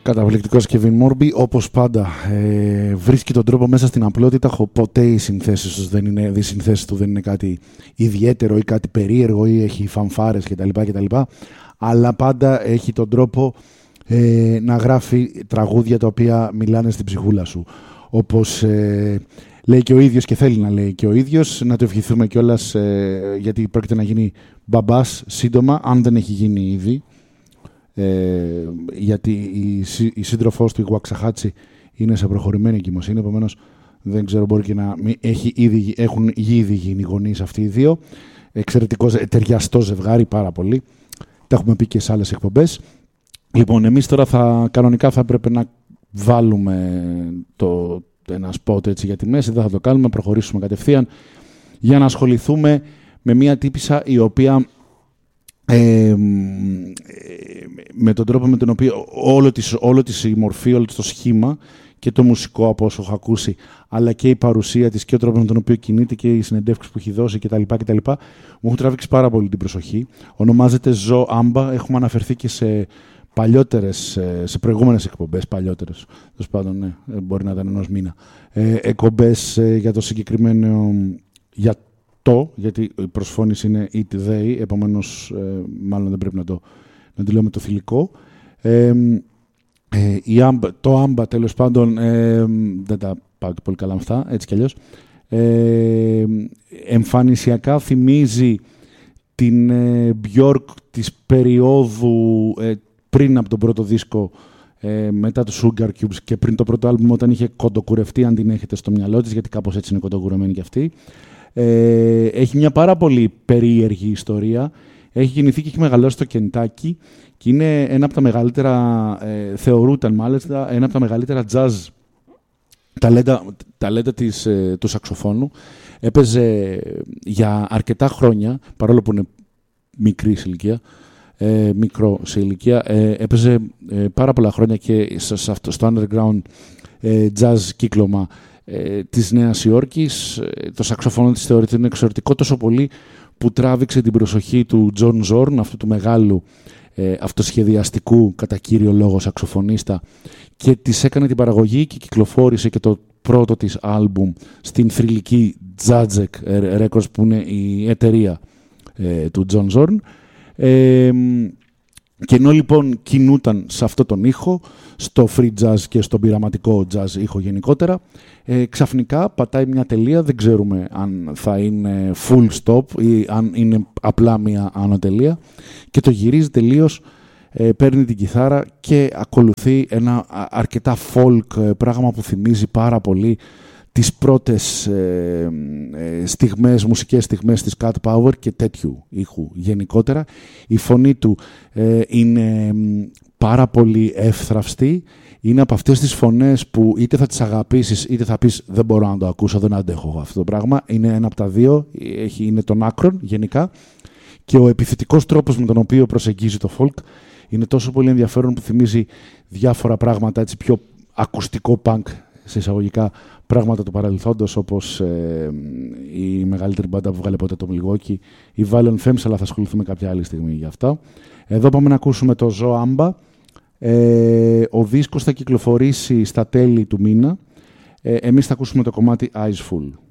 Καταπληκτικός Kevin Morby, όπως πάντα βρίσκει τον τρόπο μέσα στην απλότητα. Ποτέ οι συνθέσεις του δεν είναι κάτι ιδιαίτερο ή κάτι περίεργο ή έχει φανφάρες κτλ. Αλλά πάντα έχει τον τρόπο να γράφει τραγούδια τα οποία μιλάνε στην ψυχούλα σου. Όπως λέει και ο ίδιος και θέλει να λέει και ο ίδιος, να το ευχηθούμε κιόλας γιατί πρόκειται να γίνει μπαμπάς σύντομα, αν δεν έχει γίνει ήδη. Γιατί η σύντροφός του, η Waxahachie, είναι σε προχωρημένη εγκυμοσύνη, επομένως δεν ξέρω, μπορεί και να έχουν ήδη γίνει γονείς αυτοί οι δύο. Εξαιρετικός, ταιριαστό ζευγάρι, πάρα πολύ. Τα έχουμε πει και σε άλλες εκπομπές. Λοιπόν, εμείς τώρα κανονικά θα πρέπει να βάλουμε ένα spot έτσι για τη μέση, δεν θα το κάνουμε, προχωρήσουμε κατευθείαν για να ασχοληθούμε με μια τύπισσα η οποία με τον τρόπο με τον οποίο όλο της η μορφή, όλο το σχήμα και το μουσικό από όσο έχω ακούσει, αλλά και η παρουσία της και ο τρόπος με τον οποίο κινείται και οι συνεντεύξεις που έχει δώσει κτλ. Μου έχουν τραβήξει πάρα πολύ την προσοχή. Ονομάζεται Zo Amba, έχουμε αναφερθεί και σε προηγούμενες εκπομπές, παλιότερες, τέλος πάντων, ναι, μπορεί να ήταν ενός μήνα, εκπομπές για το συγκεκριμένο, γιατί η προσφώνηση είναι it they, επομένως μάλλον δεν πρέπει να τη λέω με το θηλυκό. Το Amba, τέλος πάντων, δεν τα πάω και πολύ καλά με αυτά, έτσι κι αλλιώς. Εμφανισιακά θυμίζει την Björk της περίοδου πριν από τον πρώτο δίσκο, μετά το Sugar Cubes και πριν το πρώτο άλμπουμ, όταν είχε κοντοκουρευτεί, αν την έχετε στο μυαλό της, γιατί κάπως έτσι είναι κοντοκουρεμένη κι αυτή. Έχει μια πάρα πολύ περίεργη ιστορία. Έχει γεννηθεί και έχει μεγαλώσει στο Κεντάκι και είναι ένα από τα μεγαλύτερα, θεωρούταν μάλιστα, ένα από τα μεγαλύτερα jazz ταλέντα του σαξοφώνου. Έπαιζε για αρκετά χρόνια, παρόλο που είναι μικρό σε ηλικία, έπαιζε πάρα πολλά χρόνια και στο underground jazz κύκλωμα της Νέας Υόρκης. Το σαξοφόνο της θεωρείται είναι εξαιρετικό, τόσο πολύ που τράβηξε την προσοχή του John Zorn, αυτού του μεγάλου αυτοσχεδιαστικού κατά κύριο λόγο σαξοφωνίστα, και της έκανε την παραγωγή και κυκλοφόρησε και το πρώτο της άλμπουμ στην θρυλική Zazzek Records, που είναι η εταιρεία του John Zorn. Και ενώ λοιπόν κινούταν σε αυτό τον ήχο, στο free jazz και στον πειραματικό jazz ήχο γενικότερα, ξαφνικά πατάει μια τελεία, δεν ξέρουμε αν θα είναι full stop ή αν είναι απλά μια ανωτελεία, και το γυρίζει τελείως, παίρνει την κιθάρα και ακολουθεί ένα αρκετά folk πράγμα που θυμίζει πάρα πολύ τις πρώτες μουσικές στιγμές της Cat Power και τέτοιου ήχου γενικότερα. Η φωνή του είναι πάρα πολύ εύθραυστη. Είναι από αυτές τις φωνές που είτε θα τις αγαπήσεις είτε θα πεις δεν μπορώ να το ακούσω, δεν αντέχω αυτό το πράγμα. Είναι ένα από τα δύο, είναι των άκρων γενικά, και ο επιθετικός τρόπος με τον οποίο προσεγγίζει το folk είναι τόσο πολύ ενδιαφέρον που θυμίζει διάφορα πράγματα, έτσι πιο ακουστικό punk σε εισαγωγικά πράγματα του παρελθόντος, όπως η μεγαλύτερη μπάντα που βγάλε ποτέ το Milwaukee, η Violent Femmes, αλλά θα ασχοληθούμε κάποια άλλη στιγμή για αυτά. Εδώ πάμε να ακούσουμε το Zo Amba. Ο δίσκος θα κυκλοφορήσει στα τέλη του μήνα. Εμείς θα ακούσουμε το κομμάτι Eyes Full.